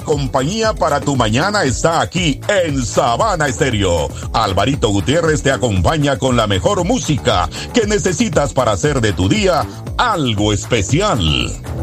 compañía para tu mañana está aquí en Sabana Estéreo. Alvarito Gutiérrez te acompaña con la mejor música que necesitas para hacer de tu día algo especial.